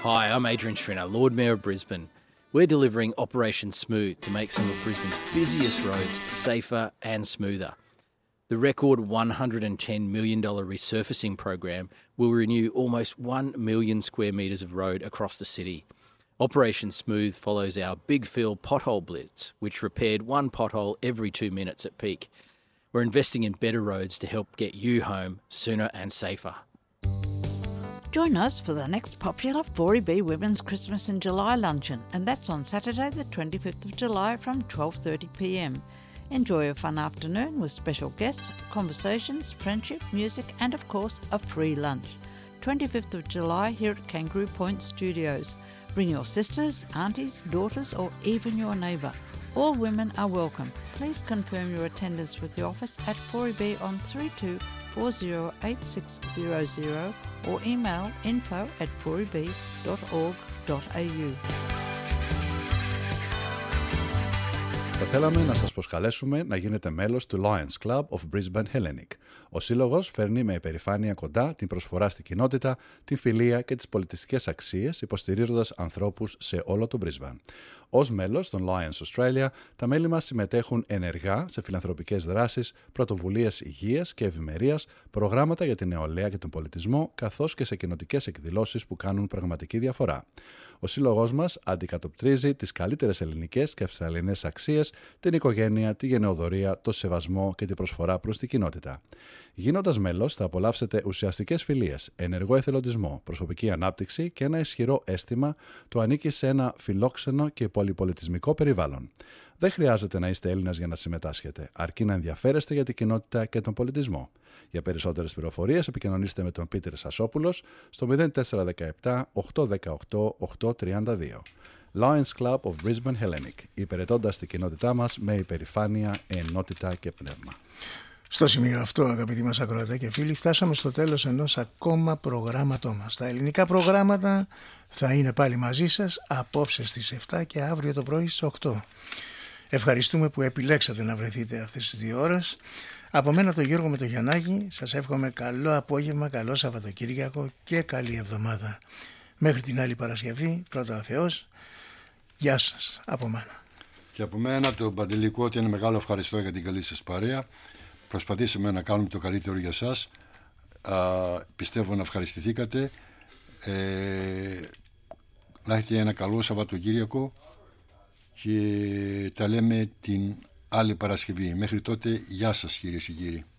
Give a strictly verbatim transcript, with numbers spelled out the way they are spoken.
Hi, I'm Adrian Schrinner, Lord Mayor of Brisbane. We're delivering Operation Smooth to make some of Brisbane's busiest roads safer and smoother. The record one hundred ten million dollars resurfacing program will renew almost one million square metres of road across the city. Operation Smooth follows our Big Fill pothole blitz, which repaired one pothole every two minutes at peak. We're investing in better roads to help get you home sooner and safer. Join us for the next popular four E B Women's Christmas in July luncheon, and that's on Saturday the twenty-fifth of July from twelve thirty p m. Enjoy a fun afternoon with special guests, conversations, friendship, music and of course a free lunch. twenty-fifth of July here at Kangaroo Point Studios. Bring your sisters, aunties, daughters or even your neighbour. All women are welcome. Please confirm your attendance with the office at four E B on three two four zero eight six zero zero or email info at four e b dot org dot a u. Θα θέλαμε να σας προσκαλέσουμε να γίνετε μέλος του Lions Club of Brisbane Hellenic. Ο σύλλογος φέρνει με υπερηφάνεια κοντά την προσφορά στην κοινότητα, την φιλία και τις πολιτιστικές αξίες, υποστηρίζοντας ανθρώπους σε όλο το Brisbane. Ως μέλος των Lions Australia, τα μέλη μας συμμετέχουν ενεργά σε φιλανθρωπικές δράσεις, πρωτοβουλίες υγείας και ευημερίας, προγράμματα για την νεολαία και τον πολιτισμό, καθώς και σε κοινοτικές εκδηλώσεις που κάνουν πραγματική διαφορά. Ο σύλλογός μας αντικατοπτρίζει τις καλύτερες ελληνικές και αυστραλιανές αξίες, την οικογένεια, τη γενεοδορία, το σεβασμό και την προσφορά προς την κοινότητα. Γίνοντας μέλος, θα απολαύσετε ουσιαστικές φιλίες, ενεργό εθελοντισμό, προσωπική ανάπτυξη και ένα ισχυρό αίσθημα του ανήκει σε ένα φιλόξενο και πολυπολιτισμικό περιβάλλον. Δεν χρειάζεται να είστε Έλληνας για να συμμετάσχετε, αρκεί να ενδιαφέρεστε για την κοινότητα και τον πολιτισμό. Για περισσότερες πληροφορίες επικοινωνήστε με τον Πίτερ Σασόπουλος στο μηδέν τέσσερα ένα επτά οκτώ ένα οκτώ οκτώ τρία δύο. Lions Club of Brisbane Hellenic, υπηρετώντας την κοινότητά μας με υπερηφάνεια, ενότητα και πνεύμα. Στο σημείο αυτό, αγαπητοί μας ακροατές και φίλοι, φτάσαμε στο τέλος ενός ακόμα προγράμματό μας. Τα ελληνικά προγράμματα θα είναι πάλι μαζί σας απόψε στις επτά και αύριο το πρωί στις οκτώ. Ευχαριστούμε που επιλέξατε να βρεθείτε αυτές τις δύο ώρες. Από μένα τον Γιώργο με τον Γιαννάκη σας εύχομαι καλό απόγευμα, καλό Σαββατοκύριακο και καλή εβδομάδα. Μέχρι την άλλη Παρασκευή, πρώτα ο Θεός. Γεια σας από μένα. Και από μένα τον Παντελικό, ότι είναι μεγάλο ευχαριστώ για την καλή σας παρέα. Προσπαθήσαμε να κάνουμε το καλύτερο για σας. Α, πιστεύω να ευχαριστηθήκατε. Ε, να έχετε ένα καλό Σαββατοκύριακο και τα λέμε την άλλη Παρασκευή. Μέχρι τότε, γεια σας κυρίες και κύριοι.